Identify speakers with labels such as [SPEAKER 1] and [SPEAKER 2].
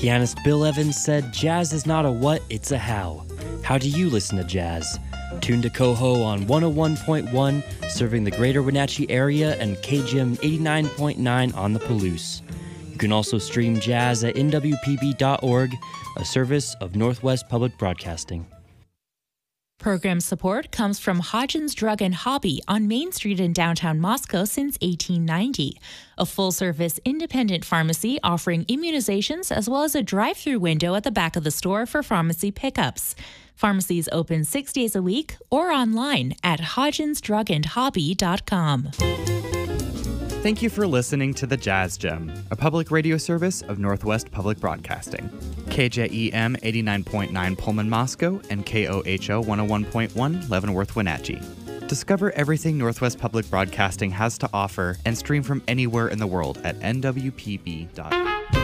[SPEAKER 1] Pianist Bill Evans said, "Jazz is not a what, it's a how." How do you listen to jazz? Tune to Coho on 101.1, serving the greater Wenatchee area, and KGM 89.9 on the Palouse. You can also stream jazz at nwpb.org, a service of Northwest Public Broadcasting.
[SPEAKER 2] Program support comes from Hodgins Drug and Hobby on Main Street in downtown Moscow since 1890. A full-service independent pharmacy offering immunizations as well as a drive-through window at the back of the store for pharmacy pickups. Pharmacies open 6 days a week or online at hodginsdrugandhobby.com.
[SPEAKER 3] Thank you for listening to The Jazz Gem, a public radio service of Northwest Public Broadcasting. KJEM 89.9 Pullman, Moscow, and KOHO 101.1 Leavenworth, Wenatchee. Discover everything Northwest Public Broadcasting has to offer and stream from anywhere in the world at nwpb.org.